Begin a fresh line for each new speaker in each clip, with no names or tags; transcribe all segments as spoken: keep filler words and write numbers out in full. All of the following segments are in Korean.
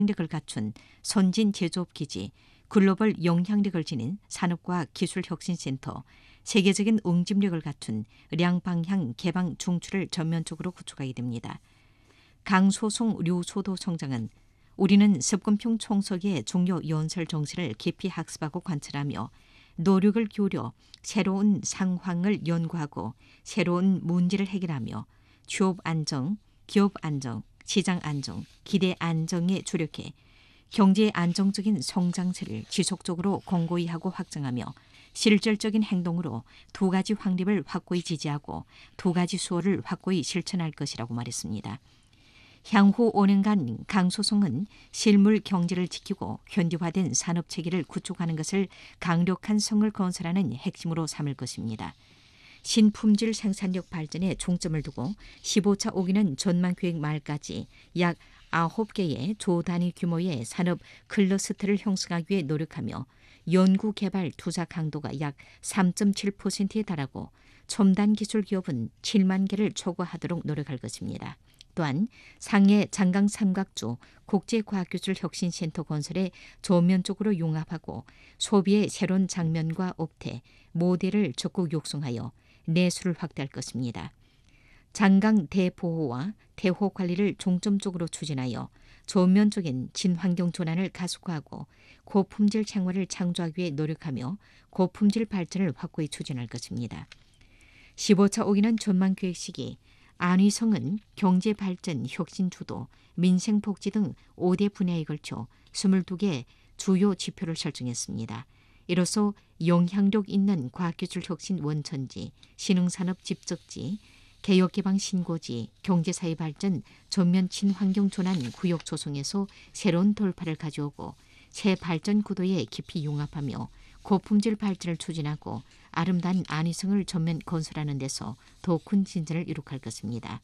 력을 갖춘 선진 제조업 기지, 글로벌 영향력을 지닌 산업과기술혁신센터, 세계적인 응집력을 갖춘 량방향 개방 중추를 전면적으로 구축하게 됩니다. 강소송 류소도 총장은 우리는 습근평 총석의 중요 연설 정신을 깊이 학습하고 관찰하며 노력을 기울여 새로운 상황을 연구하고 새로운 문제를 해결하며 취업 안정, 기업 안정, 시장 안정, 기대 안정에 주력해 경제의 안정적인 성장세를 지속적으로 공고히 하고 확장하며 실질적인 행동으로 두 가지 확립을 확고히 지지하고 두 가지 수호를 확고히 실천할 것이라고 말했습니다. 향후 오 년간 강소송은 실물 경제를 지키고 현대화된 산업체계를 구축하는 것을 강력한 성을 건설하는 핵심으로 삼을 것입니다. 신품질 생산력 발전에 중점을 두고 십오 차 오 기는 전망계획 말까지 약 아홉 개의 조단위 규모의 산업 클러스터를 형성하기 위해 노력하며 연구개발 투자 강도가 약 삼 점 칠 퍼센트에 달하고 첨단 기술 기업은 칠만 개를 초과하도록 노력할 것입니다. 또한 상해 장강 삼각주 국제과학기술혁신센터 건설에 전면적으로 융합하고 소비의 새로운 장면과 업태, 모델을 적극 육성하여 내수를 확대할 것입니다. 장강 대보호와 대호 관리를 중점적으로 추진하여 전면적인 친환경 전환을 가속화하고 고품질 생활을 창조하기 위해 노력하며 고품질 발전을 확고히 추진할 것입니다. 십오 차 오 기는 전망계획 시기 안위성은 경제발전, 혁신주도, 민생복지 등 오 대 분야에 걸쳐 이십이 개 주요 지표를 설정했습니다. 이로써 영향력 있는 과학기술혁신 원천지, 신흥산업 집적지, 개혁개방 신고지, 경제사회 발전, 전면 친환경 전환 구역 조성에서 새로운 돌파를 가져오고 새 발전 구도에 깊이 융합하며 고품질 발전을 추진하고 아름다운 안위성을 전면 건설하는 데서 더 큰 진전을 이룩할 것입니다.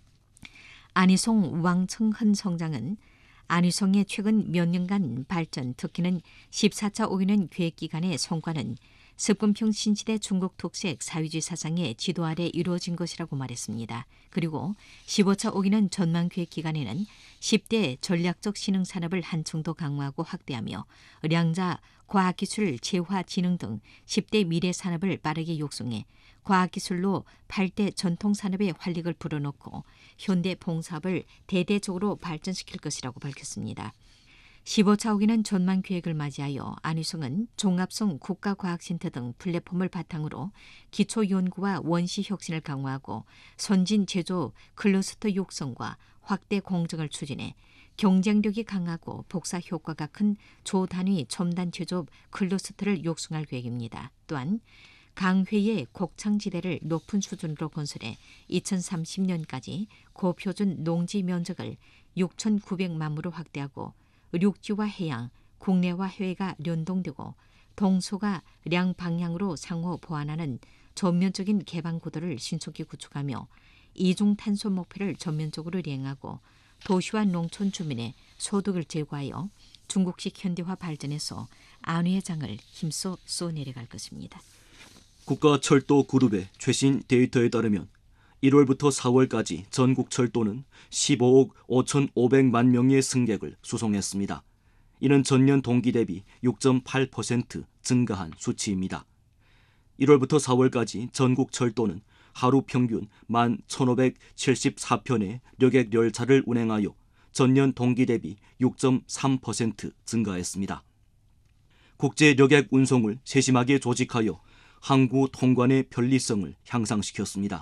안위성 왕청헌 성장은 안위성의 최근 몇 년간 발전, 특히는 십사 차 오 기는 계획기간의 성과는 습근평 신시대 중국 특색 사회주의 사상의 지도 아래 이루어진 것이라고 말했습니다. 그리고 십오 차 오 기는 전망계획 기간에는 십 대 전략적 신흥산업을 한층 더 강화하고 확대하며 량자, 과학기술, 재화진흥 등 십 대 미래산업을 빠르게 육성해 과학기술로 팔 대 전통산업의 활력을 불어넣고 현대 봉사업을 대대적으로 발전시킬 것이라고 밝혔습니다. 십오 차 오 기는 전망계획을 맞이하여 안위성은 종합성 국가과학센터 등 플랫폼을 바탕으로 기초연구와 원시혁신을 강화하고 선진 제조 클러스터 육성과 확대 공정을 추진해 경쟁력이 강하고 복사 효과가 큰 조단위 첨단 제조업 클러스터를 육성할 계획입니다. 또한 강회의 곡창지대를 높은 수준으로 건설해 이천삼십 년까지 고표준 농지 면적을 육천구백만 무로 확대하고 육지와 해양, 국내와 해외가 연동되고 동서가 량 방향으로 상호 보완하는 전면적인 개방 구도를 신속히 구축하며 이중 탄소 목표를 전면적으로 이행하고 도시와 농촌 주민의 소득을 제고하여 중국식 현대화 발전에서 안위의 장을 힘써 쏘내려갈 것입니다.
국가철도그룹의 최신 데이터에 따르면 일월부터 사월까지 전국 철도는 십오억 오천오백만 명의 승객을 수송했습니다. 이는 전년 동기 대비 육 점 팔 퍼센트 증가한 수치입니다. 일월부터 사월까지 전국 철도는 하루 평균 만 천오백칠십사 편의 여객 열차를 운행하여 전년 동기 대비 육 점 삼 퍼센트 증가했습니다. 국제 여객 운송을 세심하게 조직하여 항구 통관의 편리성을 향상시켰습니다.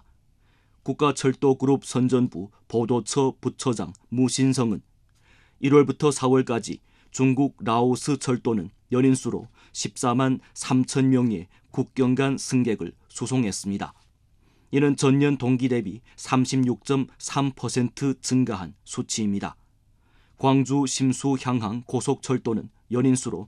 국가철도그룹 선전부 보도처 부처장 무신성은 일월부터 사월까지 중국 라오스 철도는 연인수로 십사만 삼천 명의 국경 간 승객을 수송했습니다. 이는 전년 동기 대비 삼십육 점 삼 퍼센트 증가한 수치입니다. 광주 심수 향항 고속철도는 연인수로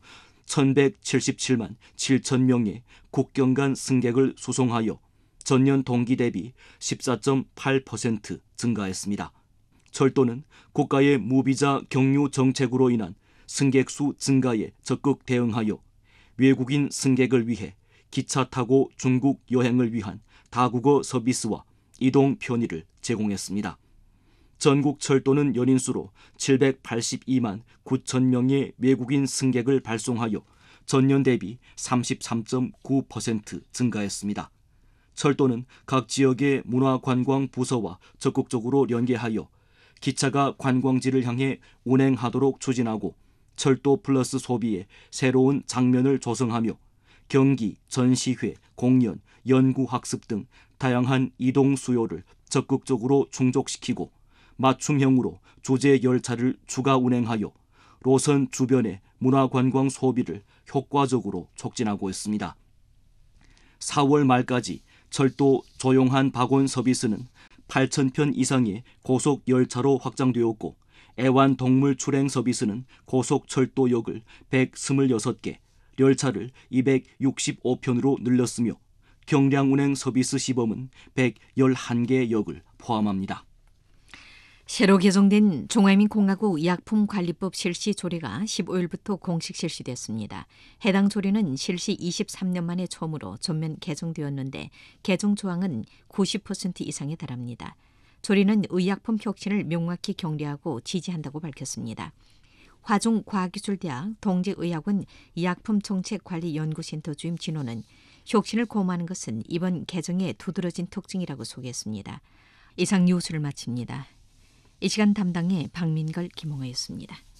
천백칠십칠만 칠천 명의 국경 간 승객을 수송하여 전년 동기 대비 십사 점 팔 퍼센트 증가했습니다. 철도는 국가의 무비자 경유 정책으로 인한 승객 수 증가에 적극 대응하여 외국인 승객을 위해 기차 타고 중국 여행을 위한 다국어 서비스와 이동 편의를 제공했습니다. 전국 철도는 연인수로 칠백팔십이만 구천 명의 외국인 승객을 발송하여 전년 대비 삼십삼 점 구 퍼센트 증가했습니다. 철도는 각 지역의 문화관광 부서와 적극적으로 연계하여 기차가 관광지를 향해 운행하도록 추진하고 철도 플러스 소비의 새로운 장면을 조성하며 경기, 전시회, 공연, 연구학습 등 다양한 이동 수요를 적극적으로 충족시키고 맞춤형으로 주제 열차를 추가 운행하여 노선 주변의 문화관광 소비를 효과적으로 촉진하고 있습니다. 사월 말까지 철도 조용한 바곤 서비스는 팔천 편 이상의 고속 열차로 확장되었고 애완동물 출행 서비스는 고속 철도역을 백이십육 개, 열차를 이백육십오 편으로 늘렸으며 경량 운행 서비스 시범은 백십일 개 역을 포함합니다.
새로 개정된 중화민공화국 약품관리법 실시 조례가 십오일부터 공식 실시됐습니다. 해당 조례는 실시 이십삼 년 만에 처음으로 전면 개정되었는데 개정 조항은 구십 퍼센트 이상에 달합니다. 조례는 의약품 혁신을 명확히 격려하고 지지한다고 밝혔습니다. 화중과학기술대학 동직의학원 약품정책관리연구센터 주임 진호는 혁신을 고마하는 것은 이번 개정의 두드러진 특징이라고 소개했습니다. 이상 뉴스를 마칩니다. 이 시간 담당의 박민걸, 김홍아였습니다.